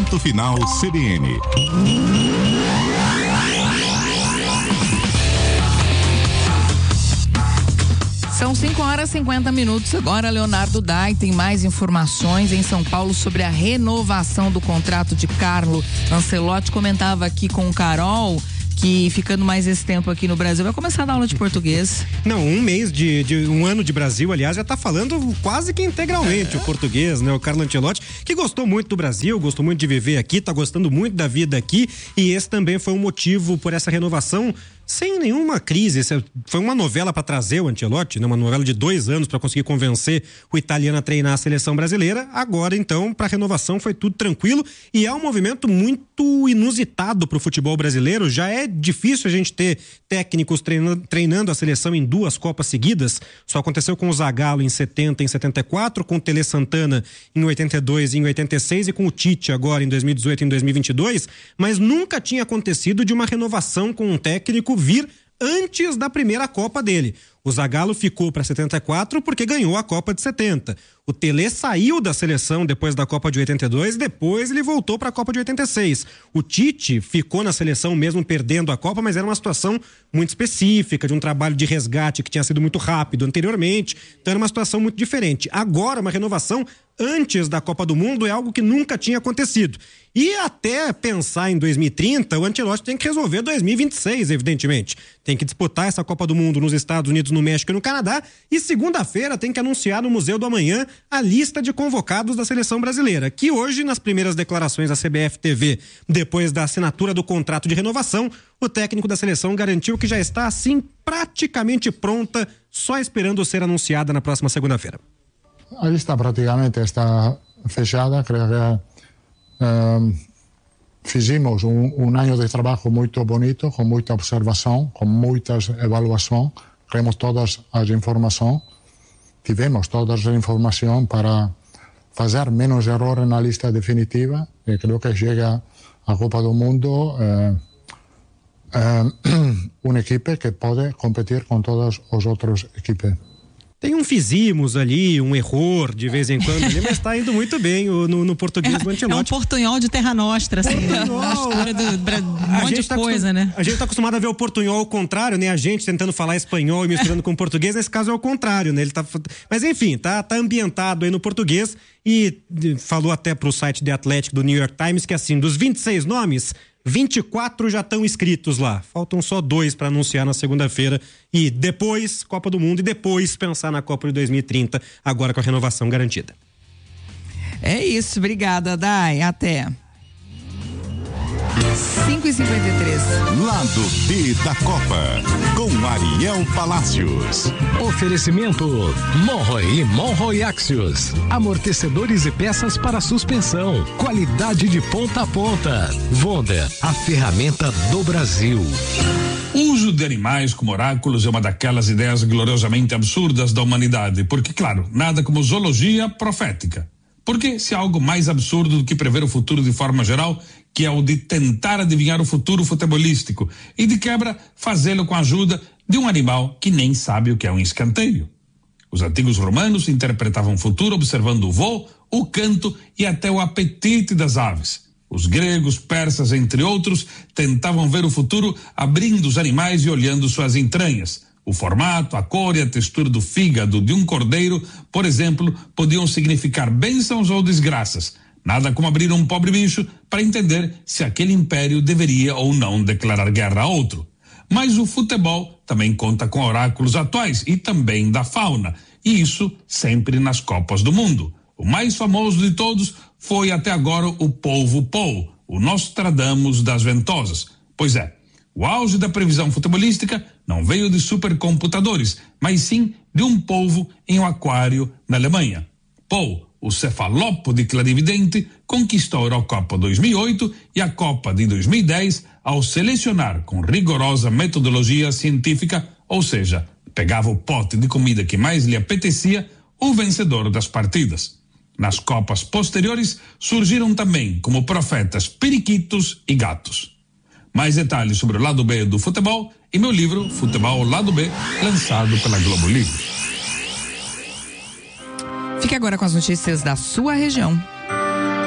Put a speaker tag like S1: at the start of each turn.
S1: Ponto Final CBN.
S2: São 5h50. Agora, Leonardo Dai tem mais informações em São Paulo sobre a renovação do contrato de Carlo Ancelotti. Comentava aqui com o Carol que ficando mais esse tempo aqui no Brasil vai começar a dar aula de português.
S3: Não, um ano de Brasil, aliás, já tá falando quase que integralmente o português, né? O Carlo Ancelotti, que gostou muito do Brasil, gostou muito de viver aqui, tá gostando muito da vida aqui, e esse também foi um motivo por essa renovação sem nenhuma crise. Foi uma novela para trazer o Ancelotti, né? Uma novela de 2 anos para conseguir convencer o italiano a treinar a seleção brasileira. Agora, então, para renovação foi tudo tranquilo, e é um movimento muito inusitado pro futebol brasileiro. Já é difícil a gente ter técnicos treinando a seleção em 2 Copas seguidas. Só aconteceu com o Zagallo em 70, em 74, com o Tele Santana em 82 e em 86 e com o Tite agora em 2018 e em 2022, mas nunca tinha acontecido de uma renovação com um técnico vir antes da primeira Copa dele. O Zagallo ficou para 74 porque ganhou a Copa de 70. O Tele saiu da seleção depois da Copa de 82, depois ele voltou para a Copa de 86. O Tite ficou na seleção mesmo perdendo a Copa, mas era uma situação muito específica, de um trabalho de resgate que tinha sido muito rápido anteriormente, então era uma situação muito diferente. Agora, uma renovação antes da Copa do Mundo é algo que nunca tinha acontecido. E até pensar em 2030, o Ancelotti tem que resolver 2026, evidentemente. Tem que disputar essa Copa do Mundo nos Estados Unidos, no México e no Canadá, e segunda-feira tem que anunciar no Museu do Amanhã a lista de convocados da seleção brasileira, que hoje, nas primeiras declarações da CBF TV, depois da assinatura do contrato de renovação, o técnico da seleção garantiu que já está, assim, praticamente pronta, só esperando ser anunciada na próxima segunda-feira.
S4: A lista praticamente está fechada. Creo que fizemos um ano de trabalho muito bonito, com muita observação, com muitas avaliações. Temos todas as informações. Tivemos todas as informações para fazer menos erros na lista definitiva. E creio que chega a Copa do Mundo uma equipe que pode competir com todas as outras equipes.
S3: Tem um fizimos ali, um error de vez em quando ali, mas tá indo muito bem no português do Ancelotti.
S5: É um portunhol de terra nostra, assim, mistura um monte de coisa, né?
S3: A gente tá acostumado a ver o portunhol ao contrário, né? A gente tentando falar espanhol e misturando com português, nesse caso é o contrário, né? Mas enfim, tá ambientado aí no português e falou até pro site The Athletic do New York Times que assim, dos 26 nomes, 24 já estão inscritos lá. Faltam só 2 para anunciar na segunda-feira e depois Copa do Mundo e depois pensar na Copa de 2030, agora com a renovação garantida.
S2: É isso, obrigada, Dai. Até. 5h53.
S1: Lado B da Copa, com Ariel Palacios.
S6: Oferecimento Monroe e Monroe Axios. Amortecedores e peças para suspensão. Qualidade de ponta a ponta. Wonder, a ferramenta do Brasil.
S7: O uso de animais como oráculos é uma daquelas ideias gloriosamente absurdas da humanidade, porque, claro, nada como zoologia profética. Porque se há algo mais absurdo do que prever o futuro de forma geral, que é o de tentar adivinhar o futuro futebolístico e de quebra fazê-lo com a ajuda de um animal que nem sabe o que é um escanteio. Os antigos romanos interpretavam o futuro observando o voo, o canto e até o apetite das aves. Os gregos, persas, entre outros, tentavam ver o futuro abrindo os animais e olhando suas entranhas. O formato, a cor e a textura do fígado de um cordeiro, por exemplo, podiam significar bênçãos ou desgraças. Nada como abrir um pobre bicho para entender se aquele império deveria ou não declarar guerra a outro. Mas o futebol também conta com oráculos atuais e também da fauna, e isso sempre nas Copas do Mundo. O mais famoso de todos foi até agora o polvo Pou, o Nostradamus das ventosas. Pois é, o auge da previsão futebolística não veio de supercomputadores, mas sim de um polvo em um aquário na Alemanha. Pou, o cefalópode clarividente, conquistou a Eurocopa 2008 e a Copa de 2010 ao selecionar com rigorosa metodologia científica, ou seja, pegava o pote de comida que mais lhe apetecia, o vencedor das partidas. Nas Copas posteriores surgiram também como profetas periquitos e gatos. Mais detalhes sobre o lado B do futebol em meu livro Futebol Lado B, lançado pela Globo Livre.
S2: Fique agora com as notícias da sua região.